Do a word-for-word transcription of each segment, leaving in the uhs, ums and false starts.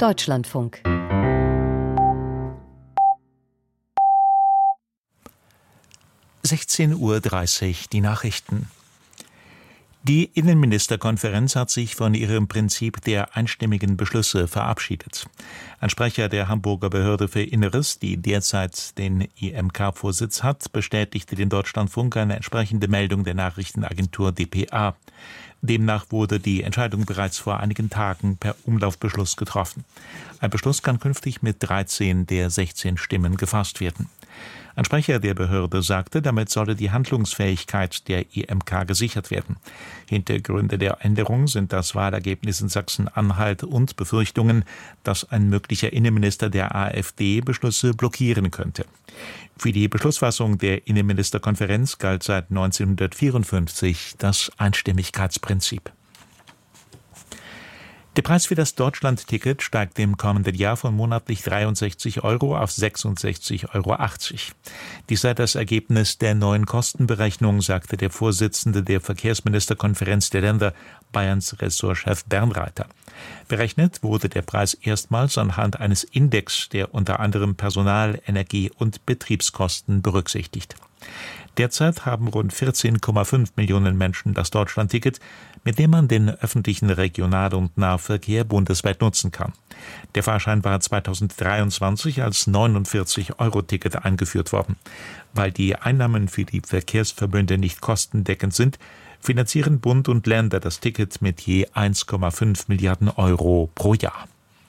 Deutschlandfunk. sechzehn Uhr dreißig, die Nachrichten. Die Innenministerkonferenz hat sich von ihrem Prinzip der einstimmigen Beschlüsse verabschiedet. Ein Sprecher der Hamburger Behörde für Inneres, die derzeit den I M K-Vorsitz hat, bestätigte dem Deutschlandfunk eine entsprechende Meldung der Nachrichtenagentur d p a. Demnach wurde die Entscheidung bereits vor einigen Tagen per Umlaufbeschluss getroffen. Ein Beschluss kann künftig mit dreizehn der sechzehn Stimmen gefasst werden. Ein Sprecher der Behörde sagte, damit solle die Handlungsfähigkeit der I M K gesichert werden. Hintergründe der Änderung sind das Wahlergebnis in Sachsen-Anhalt und Befürchtungen, dass ein möglicher Innenminister der AfD Beschlüsse blockieren könnte. Für die Beschlussfassung der Innenministerkonferenz galt seit neunzehnhundertvierundfünfzig das Einstimmigkeitsprinzip. Der Preis für das Deutschland-Ticket steigt im kommenden Jahr von monatlich dreiundsechzig Euro auf sechsundsechzig Euro achtzig. Dies sei das Ergebnis der neuen Kostenberechnung, sagte der Vorsitzende der Verkehrsministerkonferenz der Länder, Bayerns Ressortchef Bernreiter. Berechnet wurde der Preis erstmals anhand eines Index, der unter anderem Personal-, Energie- und Betriebskosten berücksichtigt. Derzeit haben rund vierzehn Komma fünf Millionen Menschen das Deutschlandticket, mit dem man den öffentlichen Regional- und Nahverkehr bundesweit nutzen kann. Der Fahrschein war zweitausenddreiundzwanzig als neunundvierzig Euro Ticket eingeführt worden. Weil die Einnahmen für die Verkehrsverbünde nicht kostendeckend sind, finanzieren Bund und Länder das Ticket mit je eins Komma fünf Milliarden Euro pro Jahr.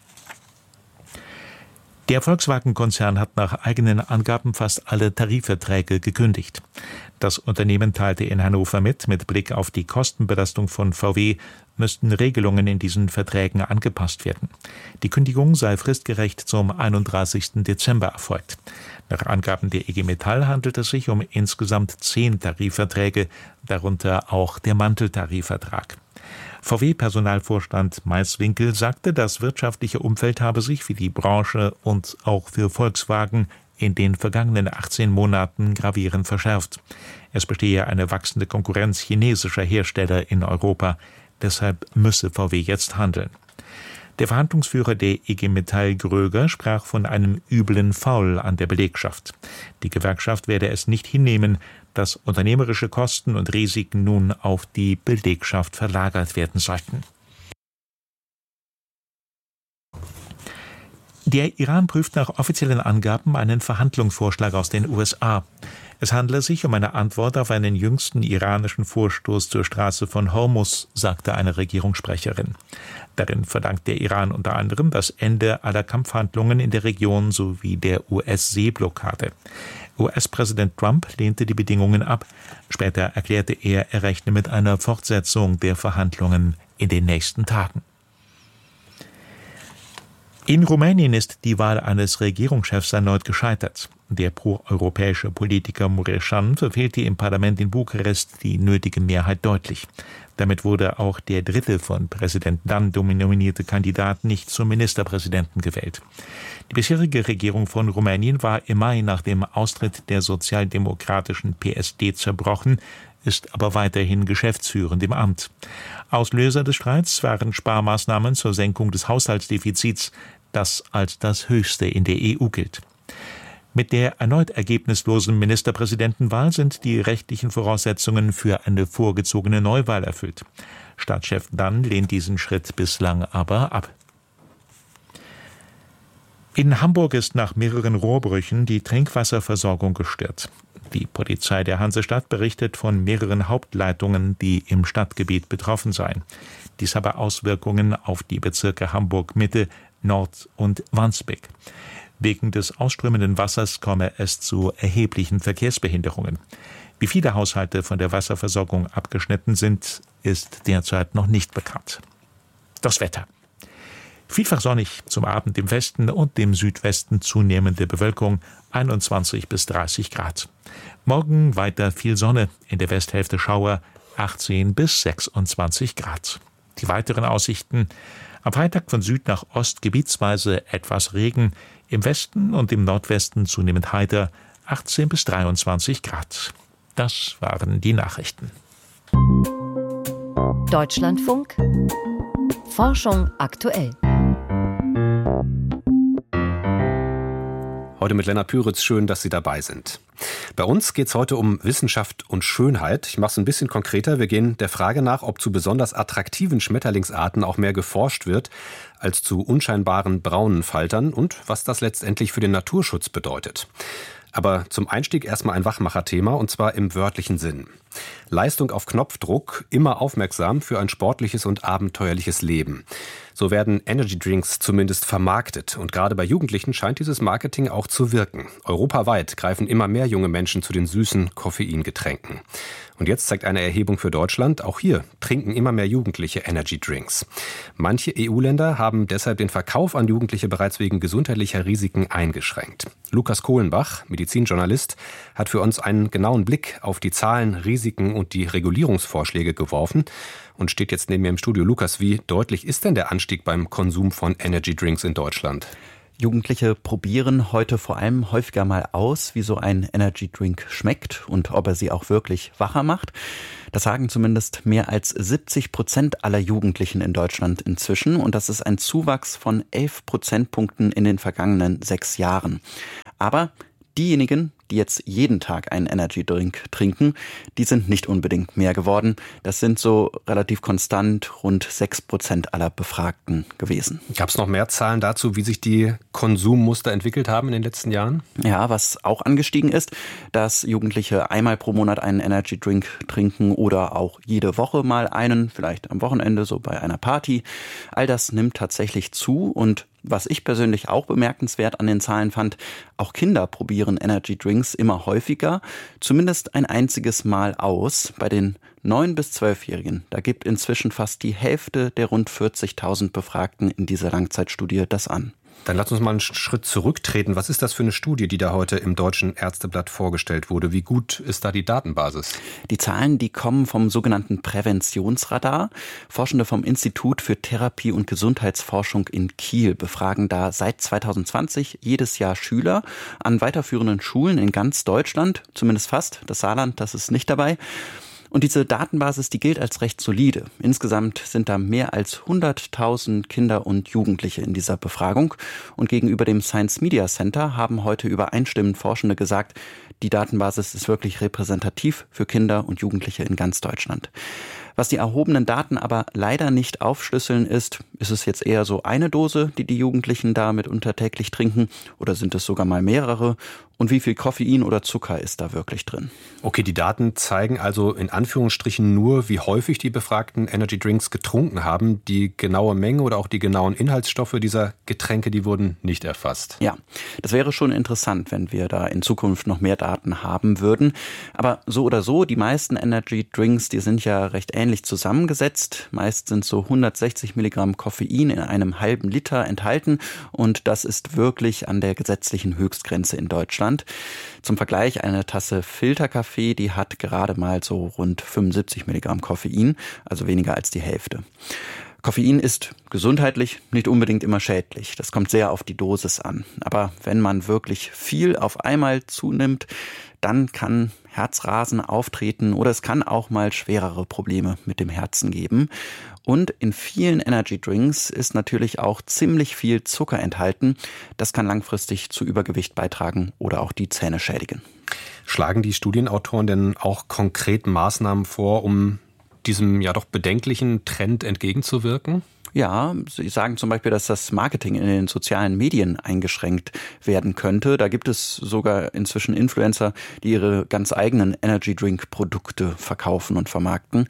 Der Volkswagen-Konzern hat nach eigenen Angaben fast alle Tarifverträge gekündigt. Das Unternehmen teilte in Hannover mit, mit Blick auf die Kostenbelastung von V W müssten Regelungen in diesen Verträgen angepasst werden. Die Kündigung sei fristgerecht zum einunddreißigsten Dezember erfolgt. Nach Angaben der I G Metall handelt es sich um insgesamt zehn Tarifverträge, darunter auch der Manteltarifvertrag. V W-Personalvorstand Maiswinkel sagte, das wirtschaftliche Umfeld habe sich für die Branche und auch für Volkswagen in den vergangenen achtzehn Monaten gravierend verschärft. Es bestehe eine wachsende Konkurrenz chinesischer Hersteller in Europa. Deshalb müsse V W jetzt handeln. Der Verhandlungsführer der I G Metall Gröger sprach von einem üblen Faul an der Belegschaft. Die Gewerkschaft werde es nicht hinnehmen, dass unternehmerische Kosten und Risiken nun auf die Belegschaft verlagert werden sollten. Der Iran prüft nach offiziellen Angaben einen Verhandlungsvorschlag aus den U S A. Es handele sich um eine Antwort auf einen jüngsten iranischen Vorstoß zur Straße von Hormuz, sagte eine Regierungssprecherin. Darin verlangt der Iran unter anderem das Ende aller Kampfhandlungen in der Region sowie der U S-Seeblockade. U S-Präsident Trump lehnte die Bedingungen ab. Später erklärte er, er rechne mit einer Fortsetzung der Verhandlungen in den nächsten Tagen. In Rumänien ist die Wahl eines Regierungschefs erneut gescheitert. Der proeuropäische Politiker Mureșan verfehlte im Parlament in Bukarest die nötige Mehrheit deutlich. Damit wurde auch der dritte von Präsident Dăncilă nominierte Kandidat nicht zum Ministerpräsidenten gewählt. Die bisherige Regierung von Rumänien war im Mai nach dem Austritt der sozialdemokratischen P S D zerbrochen, ist aber weiterhin geschäftsführend im Amt. Auslöser des Streits waren Sparmaßnahmen zur Senkung des Haushaltsdefizits, das als das höchste in der E U gilt. Mit der erneut ergebnislosen Ministerpräsidentenwahl sind die rechtlichen Voraussetzungen für eine vorgezogene Neuwahl erfüllt. Staatschef Dăncilă lehnt diesen Schritt bislang aber ab. In Hamburg ist nach mehreren Rohrbrüchen die Trinkwasserversorgung gestört. Die Polizei der Hansestadt berichtet von mehreren Hauptleitungen, die im Stadtgebiet betroffen seien. Dies habe Auswirkungen auf die Bezirke Hamburg-Mitte, Nord- und Wandsbek. Wegen des ausströmenden Wassers komme es zu erheblichen Verkehrsbehinderungen. Wie viele Haushalte von der Wasserversorgung abgeschnitten sind, ist derzeit noch nicht bekannt. Das Wetter. Vielfach sonnig, zum Abend im Westen und dem Südwesten zunehmende Bewölkung, einundzwanzig bis dreißig Grad. Morgen weiter viel Sonne, in der Westhälfte Schauer, achtzehn bis sechsundzwanzig Grad. Die weiteren Aussichten: am Freitag von Süd nach Ost gebietsweise etwas Regen, im Westen und im Nordwesten zunehmend heiter, achtzehn bis dreiundzwanzig Grad. Das waren die Nachrichten. Deutschlandfunk Forschung aktuell. Heute mit Lennart Püritz. Schön, dass Sie dabei sind. Bei uns geht es heute um Wissenschaft und Schönheit. Ich mache es ein bisschen konkreter. Wir gehen der Frage nach, ob zu besonders attraktiven Schmetterlingsarten auch mehr geforscht wird als zu unscheinbaren braunen Faltern und was das letztendlich für den Naturschutz bedeutet. Aber zum Einstieg erstmal ein Wachmacher-Thema, und zwar im wörtlichen Sinn. Leistung auf Knopfdruck, immer aufmerksam für ein sportliches und abenteuerliches Leben. So werden Energy Drinks zumindest vermarktet. Und gerade bei Jugendlichen scheint dieses Marketing auch zu wirken. Europaweit greifen immer mehr junge Menschen zu den süßen Koffeingetränken. Und jetzt zeigt eine Erhebung für Deutschland, auch hier trinken immer mehr Jugendliche Energy Drinks. Manche E U-Länder haben deshalb den Verkauf an Jugendliche bereits wegen gesundheitlicher Risiken eingeschränkt. Lukas Kohlenbach, Medizinjournalist, hat für uns einen genauen Blick auf die Zahlen, Risiken und die Regulierungsvorschläge geworfen und steht jetzt neben mir im Studio. Lukas, wie deutlich ist denn der Anstieg beim Konsum von Energy Drinks in Deutschland? Jugendliche probieren heute vor allem häufiger mal aus, wie so ein Energy Drink schmeckt und ob er sie auch wirklich wacher macht. Das sagen zumindest mehr als siebzig Prozent aller Jugendlichen in Deutschland inzwischen. Und das ist ein Zuwachs von elf Prozentpunkten in den vergangenen sechs Jahren. Aber diejenigen, die jetzt jeden Tag einen Energy Drink trinken, die sind nicht unbedingt mehr geworden. Das sind so relativ konstant rund sechs Prozent aller Befragten gewesen. Gab es noch mehr Zahlen dazu, wie sich die Konsummuster entwickelt haben in den letzten Jahren? Ja, was auch angestiegen ist, dass Jugendliche einmal pro Monat einen Energy Drink trinken oder auch jede Woche mal einen, vielleicht am Wochenende so bei einer Party. All das nimmt tatsächlich zu und was ich persönlich auch bemerkenswert an den Zahlen fand, auch Kinder probieren Energy Drinks immer häufiger, zumindest ein einziges Mal aus. Bei den neun- bis zwölfjährigen, da gibt inzwischen fast die Hälfte der rund vierzigtausend Befragten in dieser Langzeitstudie das an. Dann lass uns mal einen Schritt zurücktreten. Was ist das für eine Studie, die da heute im Deutschen Ärzteblatt vorgestellt wurde? Wie gut ist da die Datenbasis? Die Zahlen, die kommen vom sogenannten Präventionsradar. Forschende vom Institut für Therapie- und Gesundheitsforschung in Kiel befragen da seit zweitausendzwanzig jedes Jahr Schüler an weiterführenden Schulen in ganz Deutschland, zumindest fast. Das Saarland, das ist nicht dabei. Und diese Datenbasis, die gilt als recht solide. Insgesamt sind da mehr als hunderttausend Kinder und Jugendliche in dieser Befragung. Und gegenüber dem Science Media Center haben heute übereinstimmend Forschende gesagt, die Datenbasis ist wirklich repräsentativ für Kinder und Jugendliche in ganz Deutschland. Was die erhobenen Daten aber leider nicht aufschlüsseln ist, ist es jetzt eher so eine Dose, die die Jugendlichen da mitunter täglich trinken, oder sind es sogar mal mehrere? Und wie viel Koffein oder Zucker ist da wirklich drin? Okay, die Daten zeigen also in Anführungsstrichen nur, wie häufig die befragten Energy Drinks getrunken haben. Die genaue Menge oder auch die genauen Inhaltsstoffe dieser Getränke, die wurden nicht erfasst. Ja, das wäre schon interessant, wenn wir da in Zukunft noch mehr Daten haben würden. Aber so oder so, die meisten Energy Drinks, die sind ja recht ähnlich zusammengesetzt. Meist sind so hundertsechzig Milligramm Koffein in einem halben Liter enthalten. Und das ist wirklich an der gesetzlichen Höchstgrenze in Deutschland. Zum Vergleich, eine Tasse Filterkaffee, die hat gerade mal so rund fünfundsiebzig Milligramm Koffein, also weniger als die Hälfte. Koffein ist gesundheitlich nicht unbedingt immer schädlich. Das kommt sehr auf die Dosis an. Aber wenn man wirklich viel auf einmal zunimmt, dann kann Herzrasen auftreten oder es kann auch mal schwerere Probleme mit dem Herzen geben. Und in vielen Energy Drinks ist natürlich auch ziemlich viel Zucker enthalten. Das kann langfristig zu Übergewicht beitragen oder auch die Zähne schädigen. Schlagen die Studienautoren denn auch konkret Maßnahmen vor, um diesem ja doch bedenklichen Trend entgegenzuwirken? Ja, Sie sagen zum Beispiel, dass das Marketing in den sozialen Medien eingeschränkt werden könnte. Da gibt es sogar inzwischen Influencer, die ihre ganz eigenen Energy-Drink-Produkte verkaufen und vermarkten.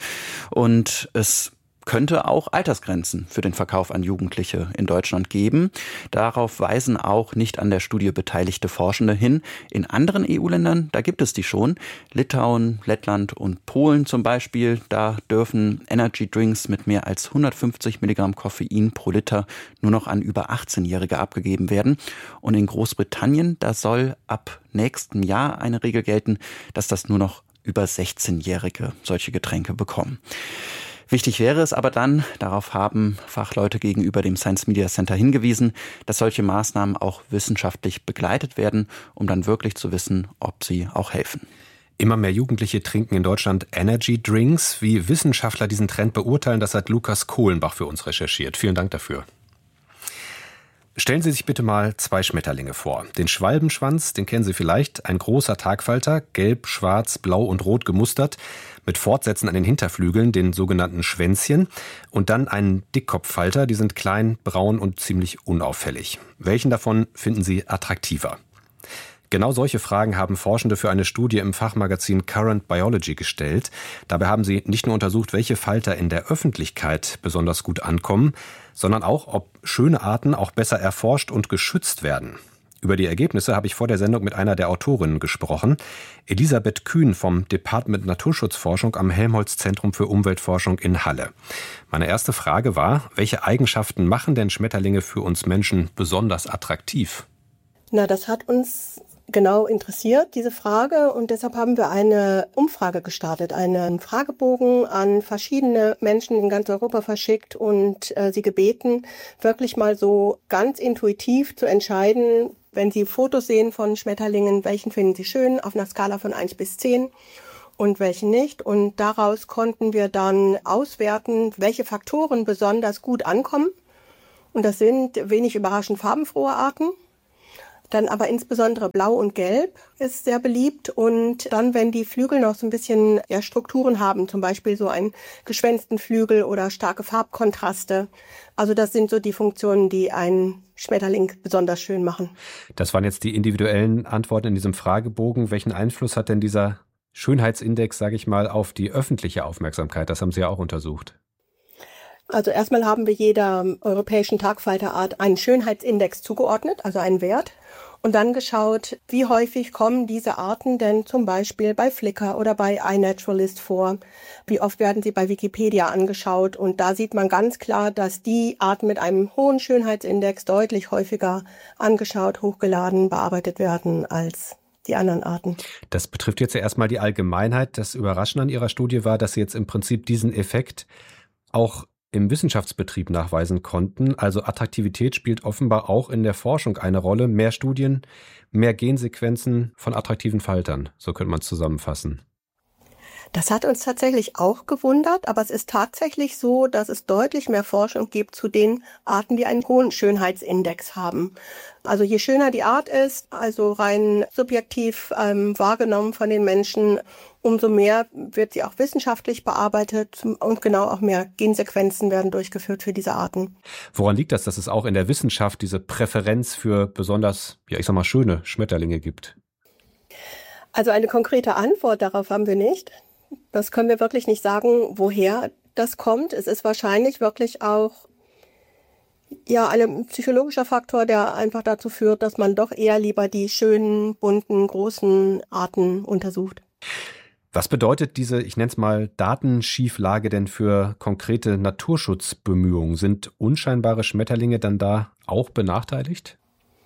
Und es könnte auch Altersgrenzen für den Verkauf an Jugendliche in Deutschland geben. Darauf weisen auch nicht an der Studie beteiligte Forschende hin. In anderen E U-Ländern, da gibt es die schon. Litauen, Lettland und Polen zum Beispiel, da dürfen Energy-Drinks mit mehr als hundertfünfzig Milligramm Koffein pro Liter nur noch an über achtzehnjährige abgegeben werden. Und in Großbritannien, da soll ab nächstem Jahr eine Regel gelten, dass das nur noch über sechzehnjährige solche Getränke bekommen. Wichtig wäre es aber dann, darauf haben Fachleute gegenüber dem Science Media Center hingewiesen, dass solche Maßnahmen auch wissenschaftlich begleitet werden, um dann wirklich zu wissen, ob sie auch helfen. Immer mehr Jugendliche trinken in Deutschland Energy Drinks. Wie Wissenschaftler diesen Trend beurteilen, das hat Lukas Kohlenbach für uns recherchiert. Vielen Dank dafür. Stellen Sie sich bitte mal zwei Schmetterlinge vor. Den Schwalbenschwanz, den kennen Sie vielleicht, ein großer Tagfalter, gelb, schwarz, blau und rot gemustert, mit Fortsätzen an den Hinterflügeln, den sogenannten Schwänzchen, und dann einen Dickkopffalter, die sind klein, braun und ziemlich unauffällig. Welchen davon finden Sie attraktiver? Genau solche Fragen haben Forschende für eine Studie im Fachmagazin Current Biology gestellt. Dabei haben sie nicht nur untersucht, welche Falter in der Öffentlichkeit besonders gut ankommen, sondern auch, ob schöne Arten auch besser erforscht und geschützt werden. Über die Ergebnisse habe ich vor der Sendung mit einer der Autorinnen gesprochen, Elisabeth Kühn vom Department Naturschutzforschung am Helmholtz-Zentrum für Umweltforschung in Halle. Meine erste Frage war, welche Eigenschaften machen denn Schmetterlinge für uns Menschen besonders attraktiv? Na, das hat uns genau interessiert, diese Frage, und deshalb haben wir eine Umfrage gestartet, einen Fragebogen an verschiedene Menschen in ganz Europa verschickt und äh, sie gebeten, wirklich mal so ganz intuitiv zu entscheiden, wenn sie Fotos sehen von Schmetterlingen, welchen finden sie schön auf einer Skala von eins bis zehn und welchen nicht. Und daraus konnten wir dann auswerten, welche Faktoren besonders gut ankommen. Und das sind wenig überraschend farbenfrohe Arten. Dann aber insbesondere Blau und Gelb ist sehr beliebt. Und dann, wenn die Flügel noch so ein bisschen ja, Strukturen haben, zum Beispiel so einen geschwänzten Flügel oder starke Farbkontraste. Also das sind so die Funktionen, die einen Schmetterling besonders schön machen. Das waren jetzt die individuellen Antworten in diesem Fragebogen. Welchen Einfluss hat denn dieser Schönheitsindex, sage ich mal, auf die öffentliche Aufmerksamkeit? Das haben Sie ja auch untersucht. Also erstmal haben wir jeder europäischen Tagfalterart einen Schönheitsindex zugeordnet, also einen Wert. Und dann geschaut, wie häufig kommen diese Arten denn zum Beispiel bei Flickr oder bei iNaturalist vor? Wie oft werden sie bei Wikipedia angeschaut? Und da sieht man ganz klar, dass die Arten mit einem hohen Schönheitsindex deutlich häufiger angeschaut, hochgeladen, bearbeitet werden als die anderen Arten. Das betrifft jetzt ja erstmal die Allgemeinheit. Das Überraschende an Ihrer Studie war, dass Sie jetzt im Prinzip diesen Effekt auch im Wissenschaftsbetrieb nachweisen konnten. Also Attraktivität spielt offenbar auch in der Forschung eine Rolle. Mehr Studien, mehr Gensequenzen von attraktiven Faltern. So könnte man es zusammenfassen. Das hat uns tatsächlich auch gewundert, aber es ist tatsächlich so, dass es deutlich mehr Forschung gibt zu den Arten, die einen hohen Schönheitsindex haben. Also je schöner die Art ist, also rein subjektiv ähm, wahrgenommen von den Menschen, umso mehr wird sie auch wissenschaftlich bearbeitet und genau auch mehr Gensequenzen werden durchgeführt für diese Arten. Woran liegt das, dass es auch in der Wissenschaft diese Präferenz für besonders, ja ich sag mal, schöne Schmetterlinge gibt? Also eine konkrete Antwort darauf haben wir nicht. Das können wir wirklich nicht sagen, woher das kommt. Es ist wahrscheinlich wirklich auch ja ein psychologischer Faktor, der einfach dazu führt, dass man doch eher lieber die schönen, bunten, großen Arten untersucht. Was bedeutet diese, ich nenne es mal, Datenschieflage denn für konkrete Naturschutzbemühungen? Sind unscheinbare Schmetterlinge dann da auch benachteiligt?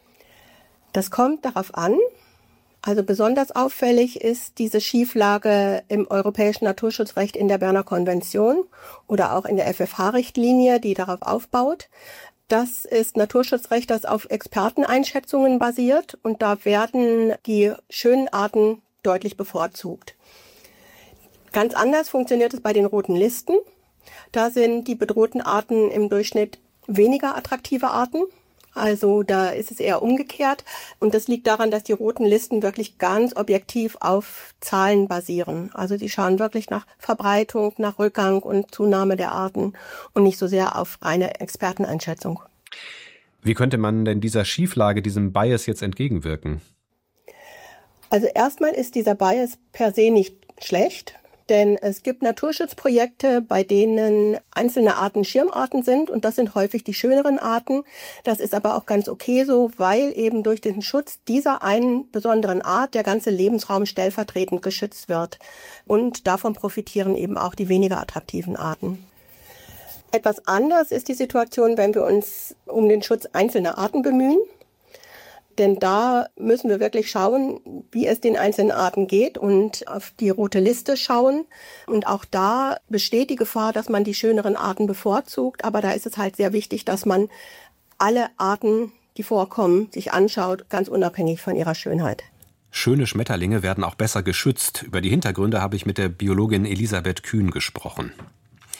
Das kommt darauf an. Also besonders auffällig ist diese Schieflage im europäischen Naturschutzrecht in der Berner Konvention oder auch in der F F H-Richtlinie, die darauf aufbaut. Das ist Naturschutzrecht, das auf Experteneinschätzungen basiert und da werden die schönen Arten deutlich bevorzugt. Ganz anders funktioniert es bei den roten Listen. Da sind die bedrohten Arten im Durchschnitt weniger attraktive Arten. Also da ist es eher umgekehrt. Und das liegt daran, dass die roten Listen wirklich ganz objektiv auf Zahlen basieren. Also die schauen wirklich nach Verbreitung, nach Rückgang und Zunahme der Arten und nicht so sehr auf reine Experteneinschätzung. Wie könnte man denn dieser Schieflage, diesem Bias jetzt entgegenwirken? Also erstmal ist dieser Bias per se nicht schlecht. Denn es gibt Naturschutzprojekte, bei denen einzelne Arten Schirmarten sind und das sind häufig die schöneren Arten. Das ist aber auch ganz okay so, weil eben durch den Schutz dieser einen besonderen Art der ganze Lebensraum stellvertretend geschützt wird. Und davon profitieren eben auch die weniger attraktiven Arten. Etwas anders ist die Situation, wenn wir uns um den Schutz einzelner Arten bemühen. Denn da müssen wir wirklich schauen, wie es den einzelnen Arten geht und auf die rote Liste schauen. Und auch da besteht die Gefahr, dass man die schöneren Arten bevorzugt. Aber da ist es halt sehr wichtig, dass man alle Arten, die vorkommen, sich anschaut, ganz unabhängig von ihrer Schönheit. Schöne Schmetterlinge werden auch besser geschützt. Über die Hintergründe habe ich mit der Biologin Elisabeth Kühn gesprochen.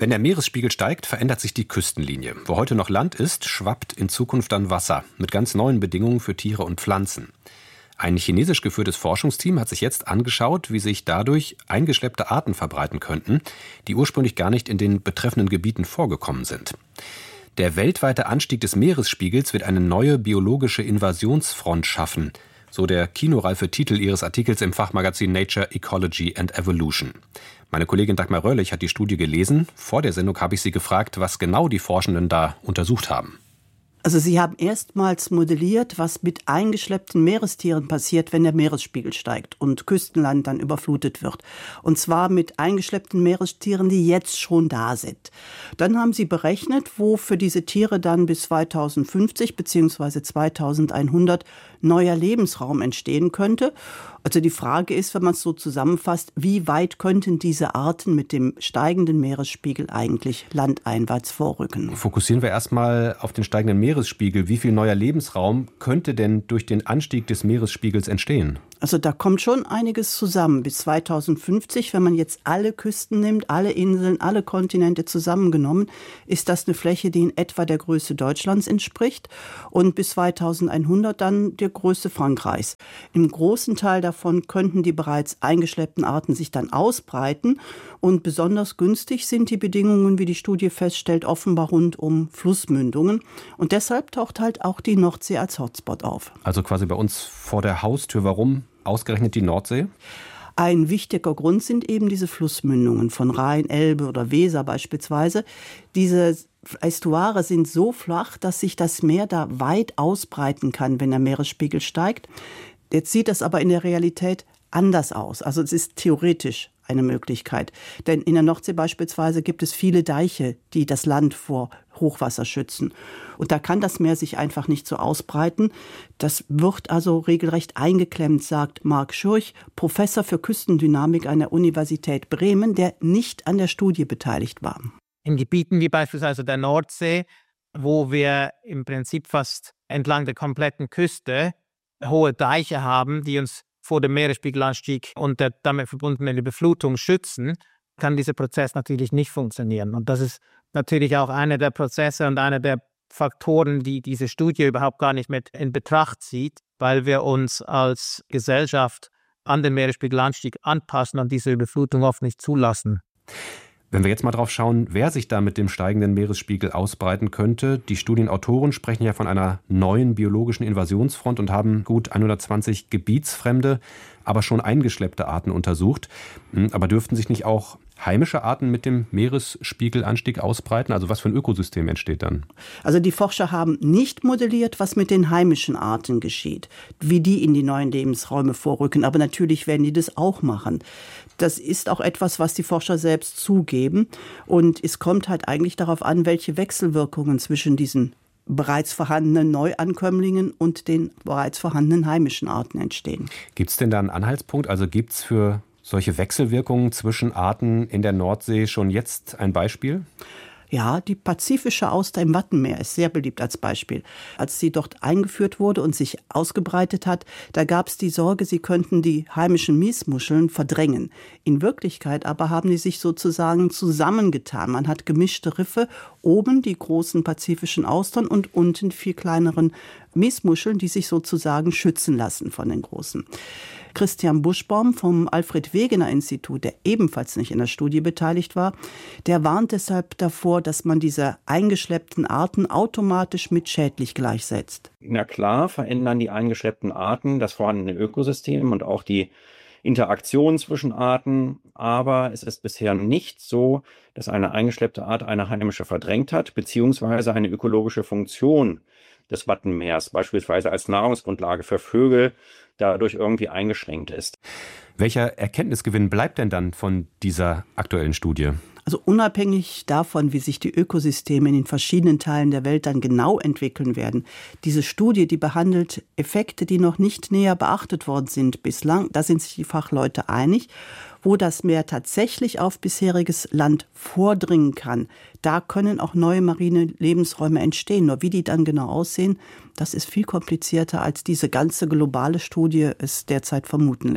Wenn der Meeresspiegel steigt, verändert sich die Küstenlinie. Wo heute noch Land ist, schwappt in Zukunft dann Wasser mit ganz neuen Bedingungen für Tiere und Pflanzen. Ein chinesisch geführtes Forschungsteam hat sich jetzt angeschaut, wie sich dadurch eingeschleppte Arten verbreiten könnten, die ursprünglich gar nicht in den betreffenden Gebieten vorgekommen sind. Der weltweite Anstieg des Meeresspiegels wird eine neue biologische Invasionsfront schaffen, so der kinoreife Titel Ihres Artikels im Fachmagazin Nature, Ecology and Evolution. Meine Kollegin Dagmar Röhrlich hat die Studie gelesen. Vor der Sendung habe ich sie gefragt, was genau die Forschenden da untersucht haben. Also sie haben erstmals modelliert, was mit eingeschleppten Meerestieren passiert, wenn der Meeresspiegel steigt und Küstenland dann überflutet wird. Und zwar mit eingeschleppten Meerestieren, die jetzt schon da sind. Dann haben sie berechnet, wo für diese Tiere dann bis zweitausendfünfzig bzw. zweitausendeinhundert neuer Lebensraum entstehen könnte. Also die Frage ist, wenn man es so zusammenfasst, wie weit könnten diese Arten mit dem steigenden Meeresspiegel eigentlich landeinwärts vorrücken? Fokussieren wir erstmal auf den steigenden Meeresspiegel. Wie viel neuer Lebensraum könnte denn durch den Anstieg des Meeresspiegels entstehen? Also da kommt schon einiges zusammen. Bis zweitausendfünfzig, wenn man jetzt alle Küsten nimmt, alle Inseln, alle Kontinente zusammengenommen, ist das eine Fläche, die in etwa der Größe Deutschlands entspricht. Und bis zweitausendeinhundert dann der Größe Frankreichs. Im großen Teil davon könnten die bereits eingeschleppten Arten sich dann ausbreiten. Und besonders günstig sind die Bedingungen, wie die Studie feststellt, offenbar rund um Flussmündungen. Und deshalb taucht halt auch die Nordsee als Hotspot auf. Also quasi bei uns vor der Haustür. Warum ausgerechnet die Nordsee? Ein wichtiger Grund sind eben diese Flussmündungen von Rhein, Elbe oder Weser beispielsweise. Diese Ästuare sind so flach, dass sich das Meer da weit ausbreiten kann, wenn der Meeresspiegel steigt. Jetzt sieht das aber in der Realität anders aus. Also es ist theoretisch eine Möglichkeit. Denn in der Nordsee beispielsweise gibt es viele Deiche, die das Land vor Hochwasser schützen. Und da kann das Meer sich einfach nicht so ausbreiten. Das wird also regelrecht eingeklemmt, sagt Marc Schurch, Professor für Küstendynamik an der Universität Bremen, der nicht an der Studie beteiligt war. In Gebieten wie beispielsweise der Nordsee, wo wir im Prinzip fast entlang der kompletten Küste hohe Deiche haben, die uns vor dem Meeresspiegelanstieg und der damit verbundenen Überflutung schützen, kann dieser Prozess natürlich nicht funktionieren. Und das ist natürlich auch einer der Prozesse und einer der Faktoren, die diese Studie überhaupt gar nicht mit in Betracht zieht, weil wir uns als Gesellschaft an den Meeresspiegelanstieg anpassen und diese Überflutung oft nicht zulassen. Wenn wir jetzt mal drauf schauen, wer sich da mit dem steigenden Meeresspiegel ausbreiten könnte. Die Studienautoren sprechen ja von einer neuen biologischen Invasionsfront und haben gut hundertzwanzig gebietsfremde, aber schon eingeschleppte Arten untersucht. Aber dürften sich nicht auch heimische Arten mit dem Meeresspiegelanstieg ausbreiten? Also was für ein Ökosystem entsteht dann? Also die Forscher haben nicht modelliert, was mit den heimischen Arten geschieht, wie die in die neuen Lebensräume vorrücken. Aber natürlich werden die das auch machen. Das ist auch etwas, was die Forscher selbst zugeben. Und es kommt halt eigentlich darauf an, welche Wechselwirkungen zwischen diesen bereits vorhandenen Neuankömmlingen und den bereits vorhandenen heimischen Arten entstehen. Gibt es denn da einen Anhaltspunkt? Also gibt es für solche Wechselwirkungen zwischen Arten in der Nordsee schon jetzt ein Beispiel? Ja, die pazifische Auster im Wattenmeer ist sehr beliebt als Beispiel. Als sie dort eingeführt wurde und sich ausgebreitet hat, da gab es die Sorge, sie könnten die heimischen Miesmuscheln verdrängen. In Wirklichkeit aber haben die sich sozusagen zusammengetan. Man hat gemischte Riffe, oben die großen pazifischen Austern und unten die viel kleineren Miesmuscheln, die sich sozusagen schützen lassen von den großen. Christian Buschbaum vom Alfred-Wegener-Institut, der ebenfalls nicht in der Studie beteiligt war, der warnt deshalb davor, dass man diese eingeschleppten Arten automatisch mit schädlich gleichsetzt. Na klar, verändern die eingeschleppten Arten das vorhandene Ökosystem und auch die Interaktion zwischen Arten, aber es ist bisher nicht so, dass eine eingeschleppte Art eine heimische verdrängt hat, beziehungsweise eine ökologische Funktion des Wattenmeers, beispielsweise als Nahrungsgrundlage für Vögel, dadurch irgendwie eingeschränkt ist. Welcher Erkenntnisgewinn bleibt denn dann von dieser aktuellen Studie? Also unabhängig davon, wie sich die Ökosysteme in den verschiedenen Teilen der Welt dann genau entwickeln werden, diese Studie, die behandelt Effekte, die noch nicht näher beachtet worden sind bislang, da sind sich die Fachleute einig, wo das Meer tatsächlich auf bisheriges Land vordringen kann. Da können auch neue marine Lebensräume entstehen. Nur wie die dann genau aussehen, das ist viel komplizierter, als diese ganze globale Studie es derzeit vermuten lässt.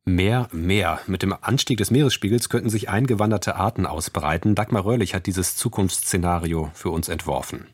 Mehr, mehr. Mit dem Anstieg des Meeresspiegels könnten sich eingewanderte Arten ausbreiten. Dagmar Röhrlich hat dieses Zukunftsszenario für uns entworfen.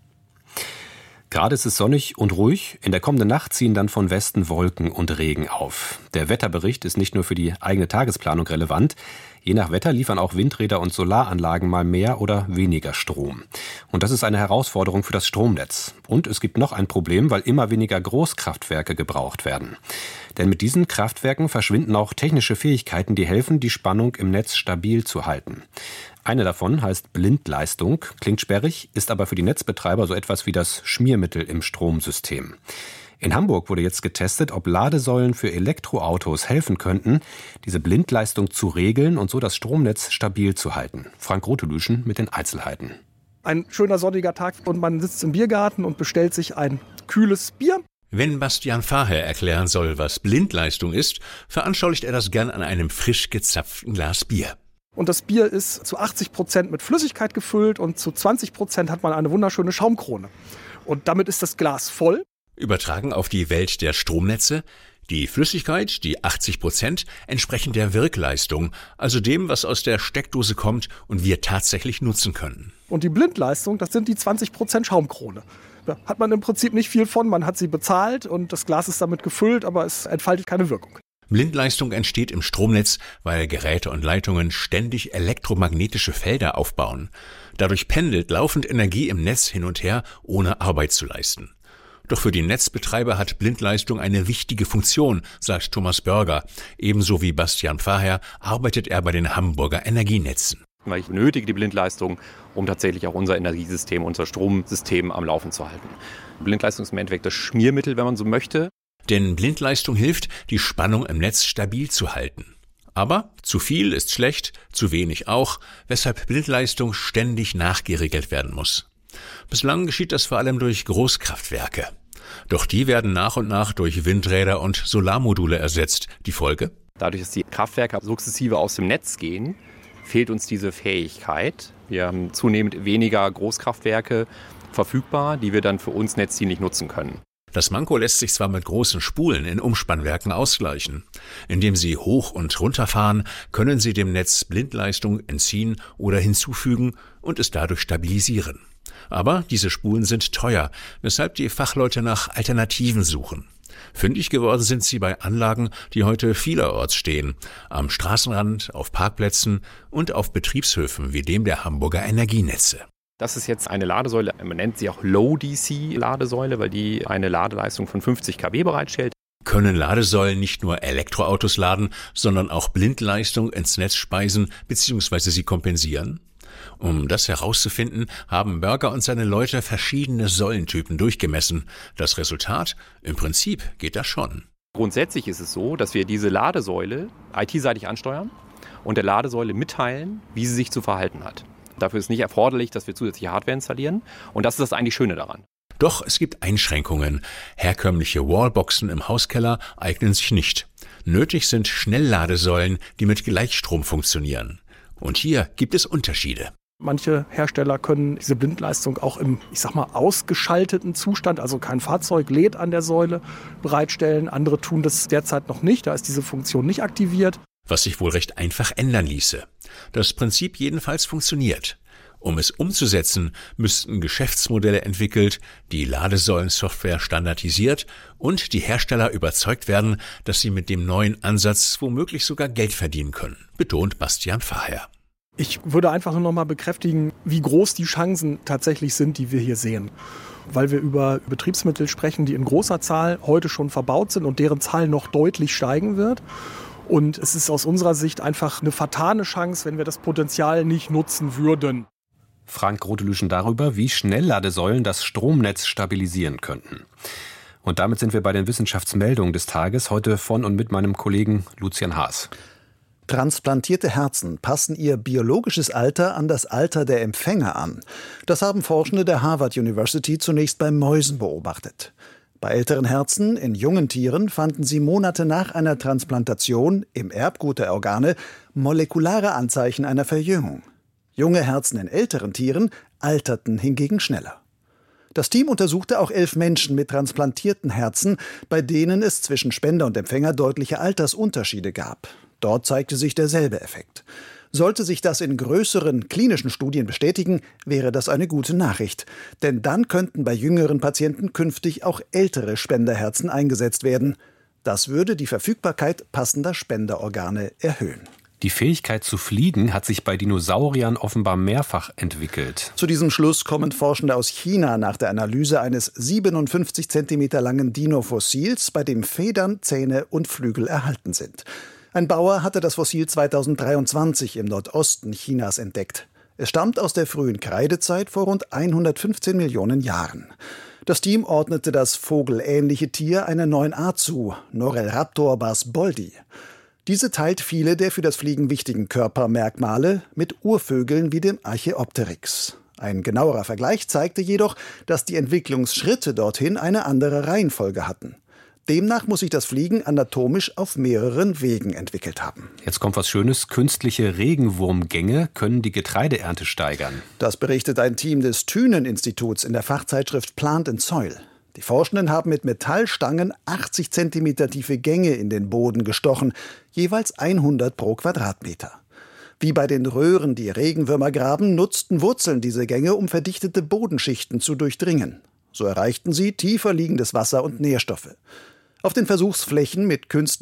Gerade ist es sonnig und ruhig. In der kommenden Nacht ziehen dann von Westen Wolken und Regen auf. Der Wetterbericht ist nicht nur für die eigene Tagesplanung relevant. Je nach Wetter liefern auch Windräder und Solaranlagen mal mehr oder weniger Strom. Und das ist eine Herausforderung für das Stromnetz. Und es gibt noch ein Problem, weil immer weniger Großkraftwerke gebraucht werden. Denn mit diesen Kraftwerken verschwinden auch technische Fähigkeiten, die helfen, die Spannung im Netz stabil zu halten. Eine davon heißt Blindleistung, klingt sperrig, ist aber für die Netzbetreiber so etwas wie das Schmiermittel im Stromsystem. In Hamburg wurde jetzt getestet, ob Ladesäulen für Elektroautos helfen könnten, diese Blindleistung zu regeln und so das Stromnetz stabil zu halten. Frank Rotelüschen mit den Einzelheiten. Ein schöner sonniger Tag und man sitzt im Biergarten und bestellt sich ein kühles Bier. Wenn Bastian Faher erklären soll, was Blindleistung ist, veranschaulicht er das gern an einem frisch gezapften Glas Bier. Und das Bier ist zu achtzig Prozent mit Flüssigkeit gefüllt und zu zwanzig Prozent hat man eine wunderschöne Schaumkrone. Und damit ist das Glas voll. Übertragen auf die Welt der Stromnetze, die Flüssigkeit, die achtzig Prozent, entsprechen der Wirkleistung, also dem, was aus der Steckdose kommt und wir tatsächlich nutzen können. Und die Blindleistung, das sind die zwanzig Prozent Schaumkrone. Da hat man im Prinzip nicht viel von, man hat sie bezahlt und das Glas ist damit gefüllt, aber es entfaltet keine Wirkung. Blindleistung entsteht im Stromnetz, weil Geräte und Leitungen ständig elektromagnetische Felder aufbauen. Dadurch pendelt laufend Energie im Netz hin und her, ohne Arbeit zu leisten. Doch für die Netzbetreiber hat Blindleistung eine wichtige Funktion, sagt Thomas Börger. Ebenso wie Bastian Faher arbeitet er bei den Hamburger Energienetzen. Weil ich benötige die Blindleistung, um tatsächlich auch unser Energiesystem, unser Stromsystem am Laufen zu halten. Blindleistung ist im Endeffekt das Schmiermittel, wenn man so möchte. Denn Blindleistung hilft, die Spannung im Netz stabil zu halten. Aber zu viel ist schlecht, zu wenig auch, weshalb Blindleistung ständig nachgeregelt werden muss. Bislang geschieht das vor allem durch Großkraftwerke. Doch die werden nach und nach durch Windräder und Solarmodule ersetzt. Die Folge? Dadurch, dass die Kraftwerke sukzessive aus dem Netz gehen, fehlt uns diese Fähigkeit. Wir haben zunehmend weniger Großkraftwerke verfügbar, die wir dann für uns netzdienlich nutzen können. Das Manko lässt sich zwar mit großen Spulen in Umspannwerken ausgleichen. Indem sie hoch und runter fahren, können sie dem Netz Blindleistung entziehen oder hinzufügen und es dadurch stabilisieren. Aber diese Spulen sind teuer, weshalb die Fachleute nach Alternativen suchen. Fündig geworden sind sie bei Anlagen, die heute vielerorts stehen. Am Straßenrand, auf Parkplätzen und auf Betriebshöfen wie dem der Hamburger Energienetze. Das ist jetzt eine Ladesäule, man nennt sie auch Low-D C-Ladesäule, weil die eine Ladeleistung von fünfzig Kilowatt bereitstellt. Können Ladesäulen nicht nur Elektroautos laden, sondern auch Blindleistung ins Netz speisen bzw. sie kompensieren? Um das herauszufinden, haben Börger und seine Leute verschiedene Säulentypen durchgemessen. Das Resultat? Im Prinzip geht das schon. Grundsätzlich ist es so, dass wir diese Ladesäule I T-seitig ansteuern und der Ladesäule mitteilen, wie sie sich zu verhalten hat. Dafür ist nicht erforderlich, dass wir zusätzliche Hardware installieren. Und das ist das eigentlich Schöne daran. Doch es gibt Einschränkungen. Herkömmliche Wallboxen im Hauskeller eignen sich nicht. Nötig sind Schnellladesäulen, die mit Gleichstrom funktionieren. Und hier gibt es Unterschiede. Manche Hersteller können diese Blindleistung auch im, ich sag mal, ausgeschalteten Zustand, also kein Fahrzeug lädt an der Säule, bereitstellen. Andere tun das derzeit noch nicht, da ist diese Funktion nicht aktiviert. Was sich wohl recht einfach ändern ließe. Das Prinzip jedenfalls funktioniert. Um es umzusetzen, müssten Geschäftsmodelle entwickelt, die Ladesäulensoftware standardisiert und die Hersteller überzeugt werden, dass sie mit dem neuen Ansatz womöglich sogar Geld verdienen können, betont Bastian Faher. Ich würde einfach nur noch mal bekräftigen, wie groß die Chancen tatsächlich sind, die wir hier sehen. Weil wir über Betriebsmittel sprechen, die in großer Zahl heute schon verbaut sind und deren Zahl noch deutlich steigen wird. Und es ist aus unserer Sicht einfach eine vertane Chance, wenn wir das Potenzial nicht nutzen würden. Frank Rotelüschen darüber, wie Schnellladesäulen das Stromnetz stabilisieren könnten. Und damit sind wir bei den Wissenschaftsmeldungen des Tages, heute von und mit meinem Kollegen Lucian Haas. Transplantierte Herzen passen ihr biologisches Alter an das Alter der Empfänger an. Das haben Forschende der Harvard University zunächst bei Mäusen beobachtet. Bei älteren Herzen in jungen Tieren fanden sie Monate nach einer Transplantation im Erbgut der Organe molekulare Anzeichen einer Verjüngung. Junge Herzen in älteren Tieren alterten hingegen schneller. Das Team untersuchte auch elf Menschen mit transplantierten Herzen, bei denen es zwischen Spender und Empfänger deutliche Altersunterschiede gab. Dort zeigte sich derselbe Effekt. Sollte sich das in größeren klinischen Studien bestätigen, wäre das eine gute Nachricht. Denn dann könnten bei jüngeren Patienten künftig auch ältere Spenderherzen eingesetzt werden. Das würde die Verfügbarkeit passender Spenderorgane erhöhen. Die Fähigkeit zu fliegen hat sich bei Dinosauriern offenbar mehrfach entwickelt. Zu diesem Schluss kommen Forschende aus China nach der Analyse eines siebenundfünfzig Zentimeter langen Dino-Fossils, bei dem Federn, Zähne und Flügel erhalten sind. Ein Bauer hatte das Fossil zweitausenddreiundzwanzig im Nordosten Chinas entdeckt. Es stammt aus der frühen Kreidezeit vor rund hundertfünfzehn Millionen Jahren. Das Team ordnete das vogelähnliche Tier einer neuen Art zu, Norelraptor barsboldi. Diese teilt viele der für das Fliegen wichtigen Körpermerkmale mit Urvögeln wie dem Archaeopteryx. Ein genauerer Vergleich zeigte jedoch, dass die Entwicklungsschritte dorthin eine andere Reihenfolge hatten. Demnach muss sich das Fliegen anatomisch auf mehreren Wegen entwickelt haben. Jetzt kommt was Schönes. Künstliche Regenwurmgänge können die Getreideernte steigern. Das berichtet ein Team des Thünen-Instituts in der Fachzeitschrift Plant and Soil. Die Forschenden haben mit Metallstangen achtzig Zentimeter tiefe Gänge in den Boden gestochen, jeweils hundert pro Quadratmeter. Wie bei den Röhren, die Regenwürmer graben, nutzten Wurzeln diese Gänge, um verdichtete Bodenschichten zu durchdringen. So erreichten sie tiefer liegendes Wasser und Nährstoffe. Auf den Versuchsflächen mit künstlichen